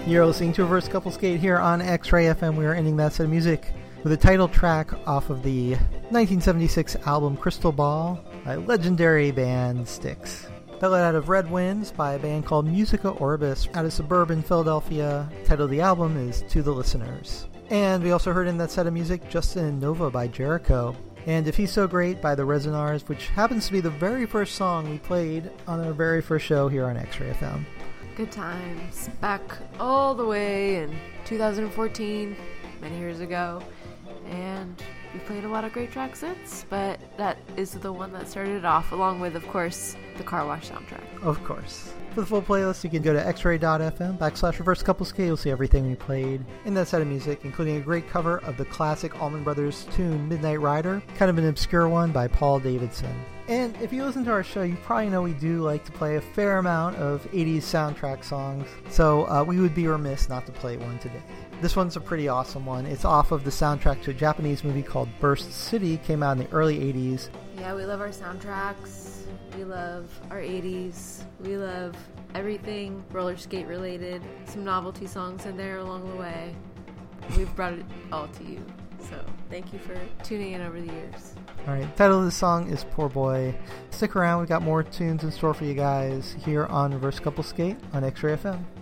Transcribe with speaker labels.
Speaker 1: You're listening to Reverse Couple Skate here on X-Ray FM. We are ending that set of music with a title track off of the 1976 album Crystal Ball by legendary band Styx. That led out of Red Winds by a band called Musica Orbis out of suburban Philadelphia. The title of the album is To the Listeners. And we also heard in that set of music Justin and Nova by Jericho. And If He's So Great by the Resonars, which happens to be the very first song we played on our very first show here on X-Ray FM.
Speaker 2: Good times. Back all the way in 2014, many years ago. And we played a lot of great tracks since, but that is the one that started it off, along with, of course, the Car Wash soundtrack.
Speaker 1: Of course. For the full playlist, you can go to xray.fm/reversecouplesk. You'll see everything we played in that set of music, including a great cover of the classic Allman Brothers tune Midnight Rider, kind of an obscure one by Paul Davidson. And if you listen to our show, you probably know we do like to play a fair amount of 80s soundtrack songs, so we would be remiss not to play one today. This one's a pretty awesome one. It's off of the soundtrack to a Japanese movie called Burst City, came out in the early 80s.
Speaker 2: Yeah, we love our soundtracks. We love our 80s. We love everything roller skate related. Some novelty songs in there along the way. We've brought it all to you. So thank you for tuning in over the years.
Speaker 1: Alright, the title of the song is Poor Boy. Stick around, we got more tunes in store for you guys here on Reverse Couple Skate on X-Ray FM.